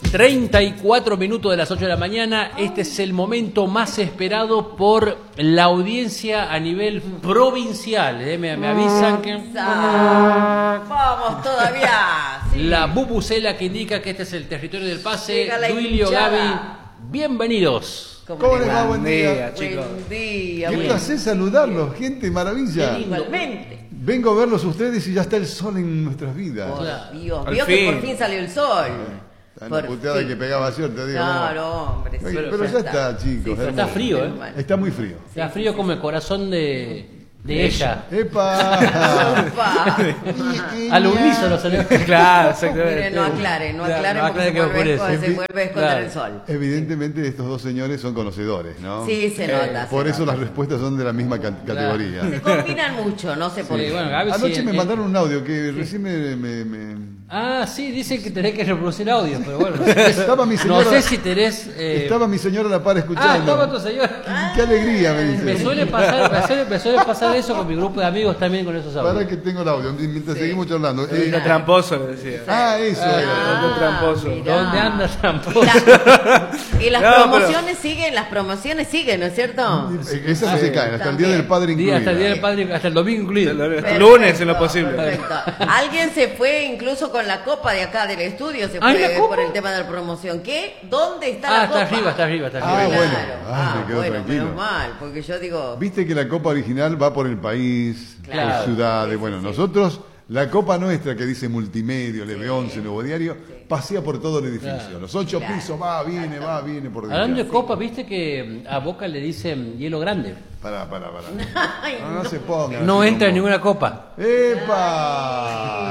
34 minutos de las 8 de la mañana. Este es el momento más esperado por la audiencia a nivel provincial. Me avisan que... Vamos todavía. Sí. La bubucela que indica que este es el territorio del pase. Llega la Duilio, hinchada. Gaby, bienvenidos. ¿Cómo les va? Buen día. chicos. Buen día. Qué buen placer saludarlos, gente, maravilla. Igualmente. Vengo a verlos ustedes y ya está el sol en nuestras vidas. Por Claro. Dios, Al vio que fin. por fin salió el sol. Tan Por puteada fin. que pegaba ayer, te digo. Claro, hombre. sí, Pero ya está, chicos. Sí, hermoso. está frío, ¿eh? Bueno. Está muy frío. Está frío como el corazón de ella. ¡Epa! Opa. Al unísono salió. Claro, exactamente. Mire, no aclare Claro, porque que oscurece. se vuelve a esconder Claro. el sol. Evidentemente estos dos señores son conocedores, ¿no? Sí, se nota. Por se eso nota. las respuestas son de la misma categoría. Se combinan mucho, no sé por Sí, qué. bueno, Gaby, Anoche sí, me mandaron un audio que recién me... Ah, sí, dicen que tenés que reproducir audio, pero bueno. Estaba mi señora, No sé si tenés... estaba mi señora a la par escuchando. estaba tu señor. ¡Qué alegría! Me Me dice. suele pasar eso con mi grupo de amigos también con esos audios. Para que tengo el audio, mientras seguimos charlando. Está tramposo, le decía. Eso era. Está tramposo. mirá. ¿Dónde anda tramposo? Y las No, promociones siguen, ¿no es cierto? Esas no se caen, hasta el Día del Padre incluido. Hasta el día del padre, hasta el domingo incluido. Hasta el Perfecto, lunes en lo posible. Perfecto. Alguien se fue incluso con la copa de acá del estudio, se ¿Ah, fue la copa? por el tema de la promoción. ¿Qué? ¿Dónde está Ah, la está copa? arriba. Ah, Claro. bueno. Ah, me quedo bueno, tranquilo. menos mal, porque yo digo... Viste que la copa original va por el país, Claro. por ciudades. Sí, Bueno, sí. nosotros, la copa nuestra que dice Multimedio, LB11, Nuevo Diario, pasea por todo el edificio. Claro. Los 8 Claro. pisos, va, viene por Hablando de dentro. copa, viste que a Boca le dicen hielo grande. Pará. Ay, No se pongan. No así entra en como- ninguna copa. ¡Epa!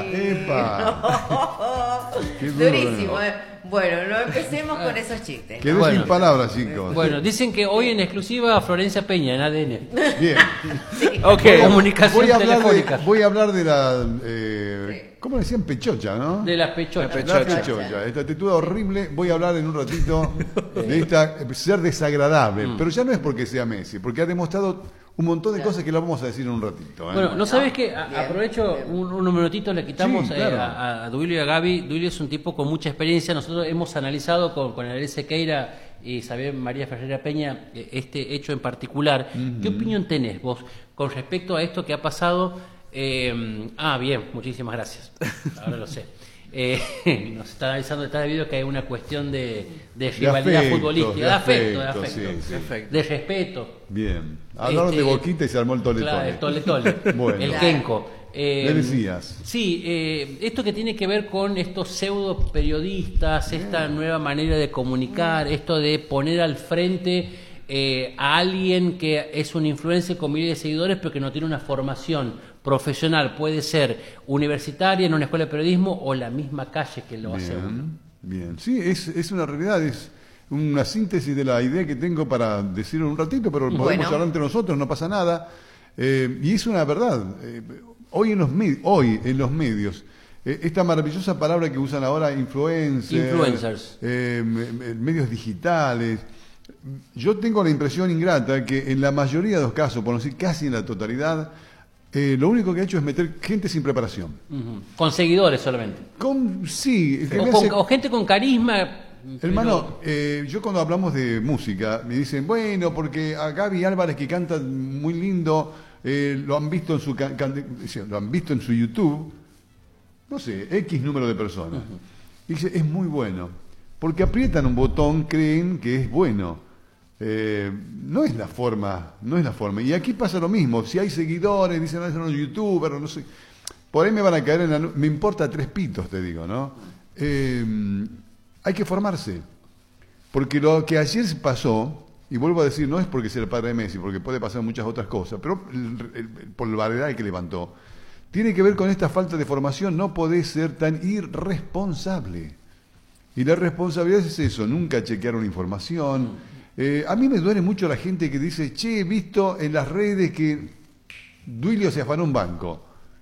Qué duro, durísimo, ¿no? ¿eh? Bueno, no empecemos con esos chistes. Quedé Bueno. sin palabras, chicos. Bueno, dicen que hoy en exclusiva Florencia Peña en ADN. Bien. Ok. Comunicación telefónica. Voy a hablar de la... ¿Cómo decían? Pechocha, ¿no? De las pechochas. La pechocha, esta tetuda horrible. Voy a hablar en un ratito de esta ser desagradable. Pero ya no es porque sea Messi, porque ha demostrado un montón de cosas que lo vamos a decir en un ratito. ¿eh? Bueno, ¿no sabes qué? Bien, Aprovecho bien. unos minutitos, le quitamos Sí, claro. a Duilio y a Gaby. Duilio es un tipo con mucha experiencia. Nosotros hemos analizado con el Sequeira y Isabel María Ferreira Peña este hecho en particular. ¿Qué opinión tenés vos con respecto a esto que ha pasado? Bien, muchísimas gracias. Ahora lo sé. Nos está analizando, está debido a que hay una cuestión de rivalidad afecto, futbolística, de afecto, sí, sí. Perfecto. de respeto. Bien. Hablaron Este, de Boquita y se armó el tole Claro, el tole. Bueno. El Claro. Kenko. Me decías. Sí, esto que tiene que ver con estos pseudo periodistas, esta nueva manera de comunicar, esto de poner al frente a alguien que es un influencer con miles de seguidores pero que no tiene una formación profesional, puede ser universitaria en una escuela de periodismo o la misma calle que lo hace uno. Bien. Sí, es una realidad, es una síntesis de la idea que tengo para decirlo en un ratito, pero podemos Bueno. hablar entre nosotros, no pasa nada. Y es una verdad. Hoy en los medios, esta maravillosa palabra que usan ahora, Influencers. medios digitales, yo tengo la impresión ingrata que en la mayoría de los casos, por no decir casi en la totalidad, lo único que ha hecho es meter gente sin preparación. Ujú. Con seguidores solamente. Sí, que O, me con- hace- o gente con carisma. Hermano, yo cuando hablamos de música, me dicen, bueno, porque a Gaby Álvarez que canta muy lindo, lo han visto en su lo han visto en su YouTube, no sé, X número de personas. Y dice, es muy bueno, porque aprietan un botón, creen que es bueno. No es la forma. Y aquí pasa lo mismo, si hay seguidores, dicen, no, son youtubers, no sé, por ahí me van a caer en me importa tres pitos, te digo, ¿no? Hay que formarse, porque lo que ayer pasó, y vuelvo a decir, no es porque sea el padre de Messi, porque puede pasar muchas otras cosas, pero por el barbaridad que levantó, tiene que ver con esta falta de formación. No podés ser tan irresponsable. Y la responsabilidad es eso, nunca chequear una información. A mí me duele mucho la gente que dice, che, he visto en las redes que Duilio se afanó un banco.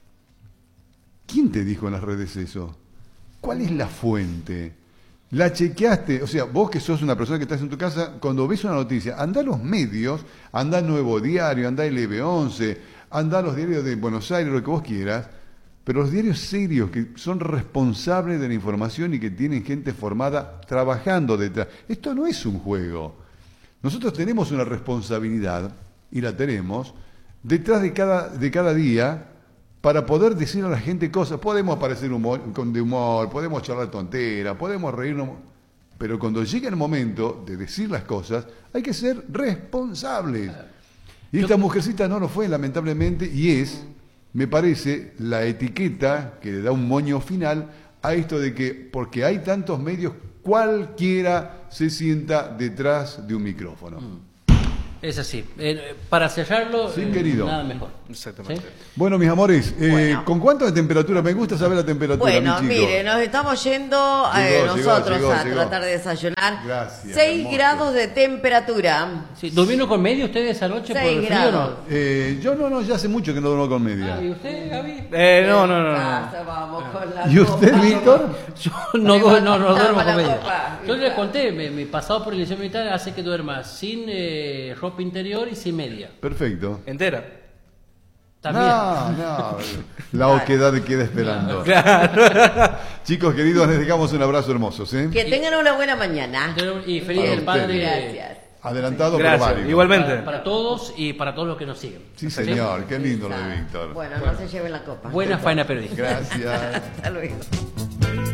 ¿Quién te dijo en las redes eso? ¿Cuál es la fuente? ¿La chequeaste? O sea, vos que sos una persona que estás en tu casa, cuando ves una noticia, anda a los medios, anda al Nuevo Diario, anda al LB11, anda a los diarios de Buenos Aires, lo que vos quieras, pero los diarios serios que son responsables de la información y que tienen gente formada trabajando detrás. Esto no es un juego. Nosotros tenemos una responsabilidad, y la tenemos, detrás de cada día, para poder decir a la gente cosas. Podemos parecer de humor, podemos charlar tontera, podemos reírnos, pero cuando llega el momento de decir las cosas, hay que ser responsables. Y esta mujercita no lo fue, lamentablemente, y es, me parece, la etiqueta que le da un moño final a esto de que, porque hay tantos medios, cualquiera se sienta detrás de un micrófono. Es así. Para cerrarlo, Sí, querido. nada mejor. Exactamente. ¿Sí? Bueno, mis amores, Bueno. ¿con cuánto de temperatura? Me gusta saber la temperatura, Bueno, mi chico. mire, nos estamos yendo nosotros a tratar de desayunar. Gracias, 6 hermoso. grados de temperatura. Sí, ¿durmieron con medio ustedes anoche por 6 el frío o no? grados. Yo no, ya hace mucho que no duermo con media. Ah, ¿y usted, Gaby? No. Vamos con la ¿Y usted, copa. Víctor? Yo no duermo Toma la con media. copa. Yo les conté, mi pasado por el liceo militar hace que duerma sin ropa interior y sin media. Perfecto. Entera. También. No, la oquedad queda esperando. Chicos queridos, les dejamos un abrazo hermoso, ¿sí? Que tengan una buena mañana. Y feliz Para del padre. Gracias. Adelantado, pero Gracias. válido. Igualmente. Para todos y para todos los que nos siguen. Sí, señor, qué lindo lo de Víctor. Bueno, no se lleven la copa. Buena faena periodística. Gracias. Hasta luego.